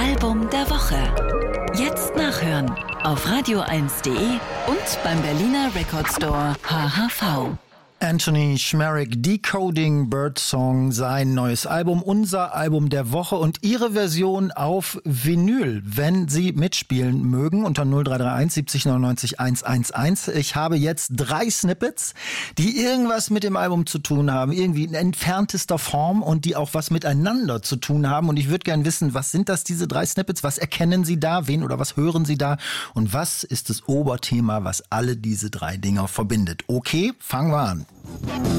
Album der Woche. Jetzt nachhören auf radio1.de und beim Berliner Record Store HHV. Anthony Schmerrick, Decoding Birdsong, sein neues Album, unser Album der Woche und Ihre Version auf Vinyl, wenn Sie mitspielen mögen, unter 0331 70 99 111. Ich habe jetzt 3 Snippets, die irgendwas mit dem Album zu tun haben, irgendwie in entferntester Form und die auch was miteinander zu tun haben. Und ich würde gerne wissen, was sind das, diese 3 Snippets? Was erkennen Sie da? Wen oder was hören Sie da? Und was ist das Oberthema, was alle diese 3 Dinger verbindet? Okay, fangen wir an.